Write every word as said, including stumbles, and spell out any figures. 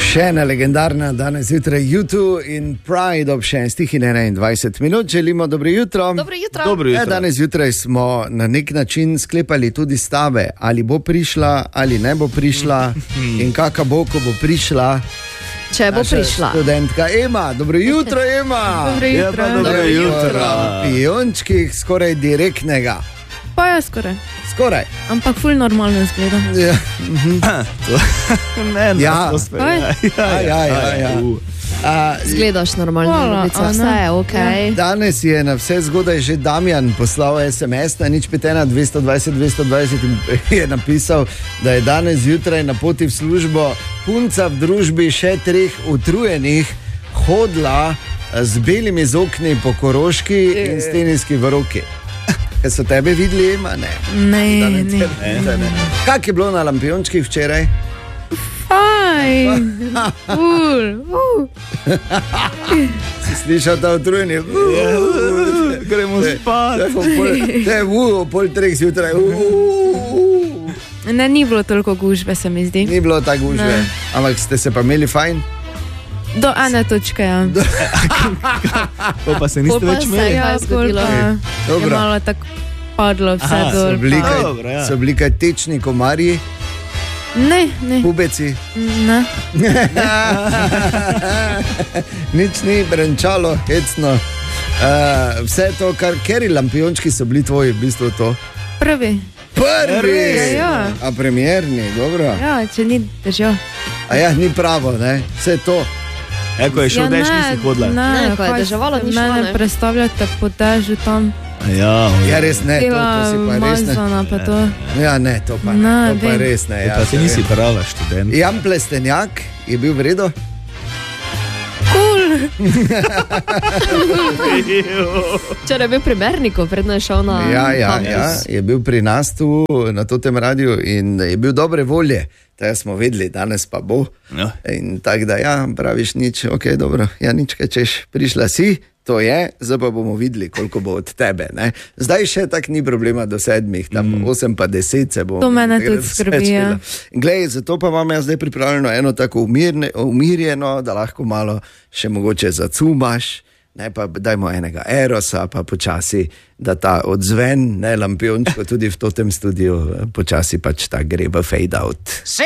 Še ena legendarna danes jutraj YouTube in Pride ob šestih in enaindvajset minut. Želimo dobro jutro. Dobro jutro. Dobro jutro. Ja, danes jutraj smo na nek način sklepali tudi stave, ali bo prišla ali ne bo prišla in kakva bo, ko bo prišla. Če bo prišla. Študentka Ema, dobro jutro Ema. Dobro jutro. Ja, dobro jutro. Piončkih skoraj direktnega. Pa ja, skoraj. Skoraj. Ampak ful normalno izgleda. Ja, Ne, ne, Ja. to spet. Aj. ja, ja, ja, ja. A, Zgledaš normalno, Hvala, ljubica, Ana. vse je okej. danes je na vse zgodaj že Damjan poslal es em es na nič pet ena dvesto dvajset dvesto dvajset in je napisal, da je danes zjutraj na poti v službo punca v družbi še treh utrujenih hodila z belimi zokni po Koroški in s teniski v roki. Kaj so tebe videli, Ema? Ne. Ne, Danes ne. tebe ne. Kak je bilo na Lampiončkih včeraj? Fajn. Ful. Uh. Si slišal ta utrujeni? Gremo spat. To je v pol treh zjutraj. Ne, ni bilo toliko gužve, se mi zdi. Ni bilo tako gužve, Ne. ampak ste se pa imeli fajn. Do ene točke, ja. To pa se niste Pol pa več se imeli. je- Ja, je zgodilo? pol pa je Dobro. malo tako padlo vse Aha, dol. So bili pa- kaj, Dobro, ja. so bili kaj tečni komarji, Ne, ne, pubeci. ne. Nič ni brenčalo, hecno. Uh, vse to, kar keri Lampiončki so bili tvoji, v bistvu to. Prvi. Prvi! Ja, ja. A premierni, dobro. Ja, če ni držal. A ja, ni pravo, ne? Vse to. Eko je šel Ja, dež, ne, nisi hodila. Ne, ko je kaj deževalo, ni se šlo, mene ne. predstavljate po dežju tam. Ja, Ja, res ne, to, to Bila si pa res ne. umazana pa to. Ja, ne, to pa, ne, Ne, to pa vem. res ne. Ja, pa ti se nisi vem. prava študent. Jan Plestenjak je bil v redu. Včeraj je bil pri Berniku, predno je šel na Ja, ja, kampus. ja, je bil pri nas tu na tem radiju in je bil dobre volje. Tega smo vedeli, danes pa bo. Ja. In tako da, ja, praviš nič, ok, dobro, ja, nič, kaj češ, prišla si, to je, zdaj pa bomo videli, koliko bo od tebe. Ne? Zdaj še tako ni problema do sedmih, tam mm. osem pa deset se bo. To mene takrat tudi vse skrbi, ja. čelo. Glej, zato pa imam jaz zdaj pripravljeno eno tako umirne, umirjeno, da lahko malo še mogoče zacumaš. Ne, pa dajmo enega Erosa, pa počasi, da ta odzven, ne Lampiončko, tudi v tem studiu, počasi pač ta gre v fade out.